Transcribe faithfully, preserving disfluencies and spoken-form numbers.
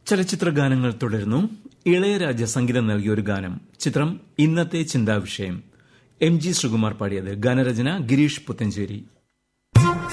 ചലച്ചിത്ര ഗാനങ്ങൾ തുടരുന്നു. ഇളയരാജ സംഗീതം നൽകിയ ഒരു ഗാനം. ചിത്രം ഇന്നത്തെ ചിന്താവിഷയം. എം ജി ശ്രീകുമാർ പാടിയത്. ഗാനരചന ഗിരീഷ് പുത്തഞ്ചേരി.